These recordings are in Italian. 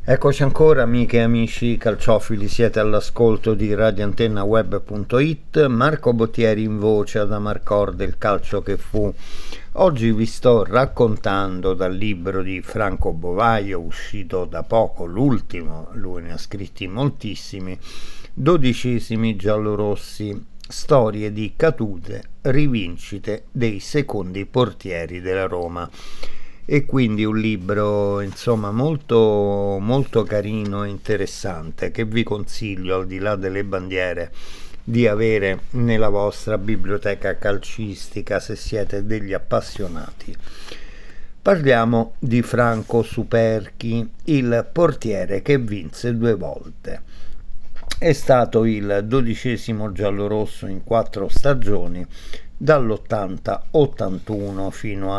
Eccoci ancora amiche e amici calciofili, siete all'ascolto di radioantennaweb.it, Marco Bottieri in voce ad Amarcord del calcio che fu. Oggi vi sto raccontando dal libro di Franco Bovaio, uscito da poco, l'ultimo, lui ne ha scritti moltissimi, 12 giallorossi, storie di cadute, rivincite dei secondi portieri della Roma. E quindi un libro insomma molto molto carino e interessante che vi consiglio, al di là delle bandiere, di avere nella vostra biblioteca calcistica se siete degli appassionati. Parliamo di Franco Superchi, il portiere che vinse 2 volte. È stato il 12° giallorosso in 4 stagioni, dall'80-81 fino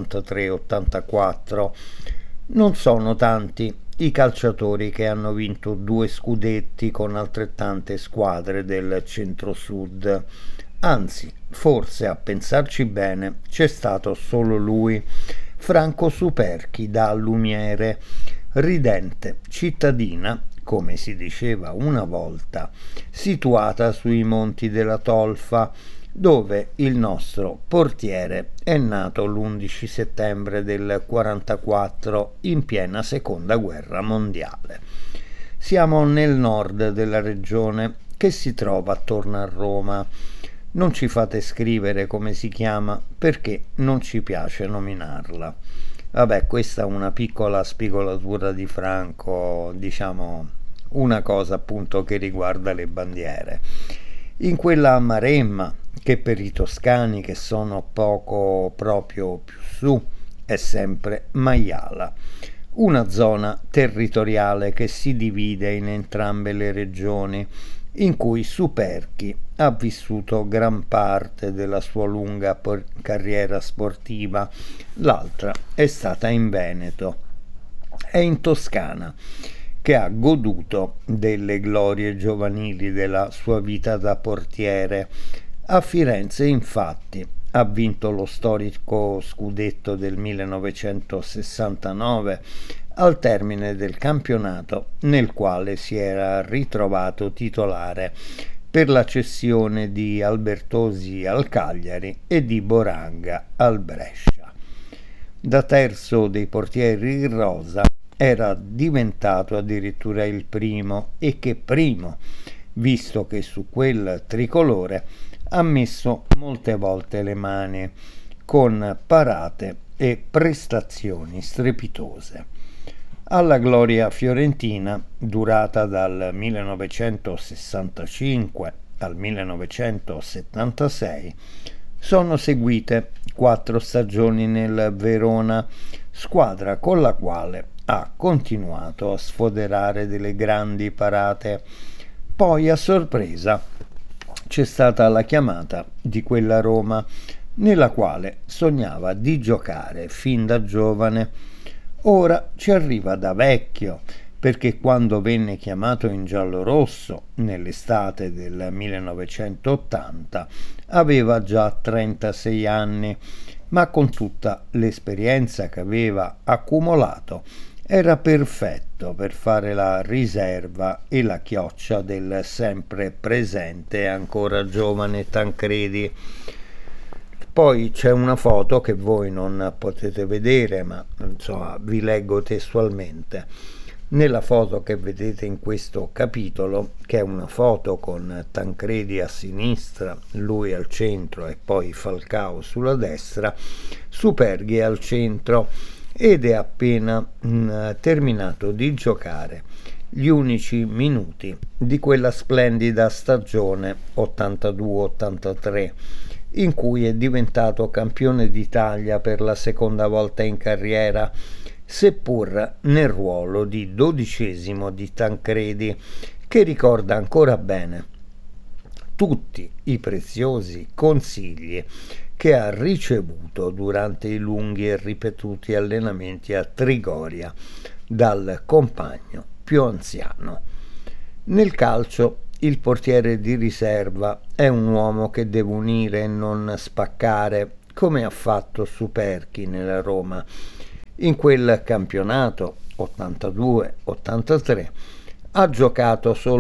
all'83-84. Non sono tanti i calciatori che hanno vinto 2 scudetti con altrettante squadre del centro-sud. Anzi, forse a pensarci bene, c'è stato solo lui, Franco Superchi da Lumiere, ridente cittadina, come si diceva una volta, situata sui monti della Tolfa, dove il nostro portiere è nato l'11 settembre del 44 in piena seconda guerra mondiale. Siamo nel nord della regione che si trova attorno a Roma. Non ci fate scrivere come si chiama perché non ci piace nominarla. Vabbè, questa è una piccola spigolatura di Franco, diciamo una cosa appunto che riguarda le bandiere. In quella Maremma, che per i toscani che sono poco proprio più su, è sempre maiala, una zona territoriale che si divide in entrambe le regioni, in cui Superchi ha vissuto gran parte della sua lunga carriera sportiva, l'altra è stata in Veneto. È in Toscana che ha goduto delle glorie giovanili della sua vita da portiere. A Firenze, infatti, ha vinto lo storico scudetto del 1969 al termine del campionato, nel quale si era ritrovato titolare per la cessione di Albertosi al Cagliari e di Boranga al Brescia. Da terzo dei portieri in rosa era diventato addirittura il primo, e che primo, visto che su quel tricolore ha messo molte volte le mani, con parate e prestazioni strepitose. Alla gloria fiorentina, durata dal 1965 al 1976, sono seguite 4 stagioni nel Verona, squadra con la quale ha continuato a sfoderare delle grandi parate. Poi, a sorpresa, c'è stata la chiamata di quella Roma nella quale sognava di giocare fin da giovane. Ora ci arriva da vecchio, perché quando venne chiamato in giallorosso nell'estate del 1980 aveva già 36 anni, ma con tutta l'esperienza che aveva accumulato era perfetto per fare la riserva e la chioccia del sempre presente e ancora giovane Tancredi. Poi c'è una foto che voi non potete vedere, ma insomma vi leggo testualmente. Nella foto che vedete in questo capitolo, che è una foto con Tancredi a sinistra, lui al centro e poi Falcao sulla destra, Superghi è al centro ed è appena terminato di giocare gli unici minuti di quella splendida stagione 82-83, in cui è diventato campione d'Italia per la seconda volta in carriera, seppur nel ruolo di 12° di Tancredi, che ricorda ancora bene tutti i preziosi consigli che ha ricevuto durante i lunghi e ripetuti allenamenti a Trigoria dal compagno più anziano. Nel calcio il portiere di riserva è un uomo che deve unire e non spaccare, come ha fatto Superchi nella Roma. In quel campionato 82-83, ha giocato solo